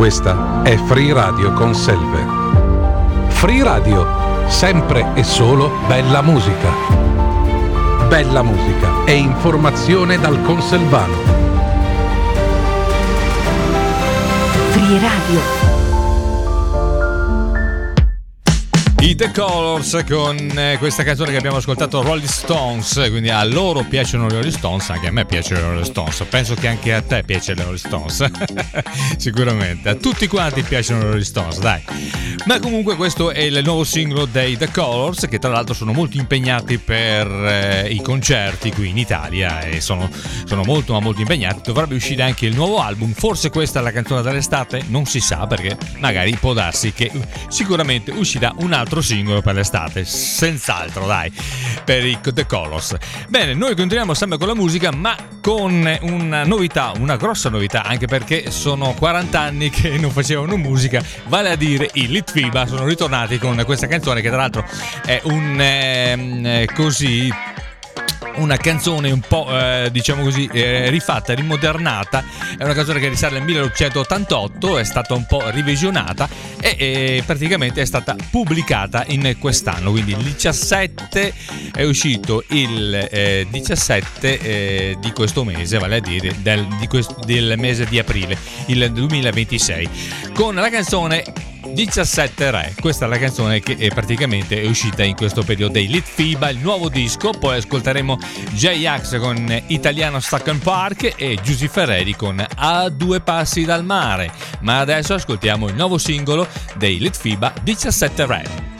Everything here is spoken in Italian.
Questa è Free Radio con Selver. Free Radio, sempre e solo bella musica. Bella musica e informazione dal Conselvano. Free Radio. I The Colors con questa canzone che abbiamo ascoltato, Rolling Stones, quindi a loro piacciono i Rolling Stones, anche a me piacciono i Rolling Stones, penso che anche a te piacciono i Rolling Stones, sicuramente, a tutti quanti piacciono i Rolling Stones, dai. Ma comunque questo è il nuovo singolo dei The Colors, che tra l'altro sono molto impegnati per i concerti qui in Italia e sono molto ma molto impegnati. Dovrebbe uscire anche il nuovo album, forse questa è la canzone dell'estate, non si sa, perché magari può darsi che sicuramente uscirà un altro singolo per l'estate, senz'altro, dai, per i The Colors. Bene, noi continuiamo sempre con la musica, ma con una novità, una grossa novità, anche perché sono 40 anni che non facevano musica, vale a dire i Litfiba sono ritornati con questa canzone che tra l'altro è una canzone un po' diciamo così rifatta, rimodernata. È una canzone che risale al 1988, è stata un po' revisionata e praticamente è stata pubblicata in quest'anno, quindi il 17 è uscito il 17 di questo mese, vale a dire del mese di aprile, il 2026, con la canzone 17 Re. Questa è la canzone che praticamente è uscita in questo periodo dei Litfiba, il nuovo disco. Poi ascolteremo J-Ax con Italiano Stuck Park e Giusy Ferreri con A due passi dal mare. Ma adesso ascoltiamo il nuovo singolo dei Litfiba, 17 Re.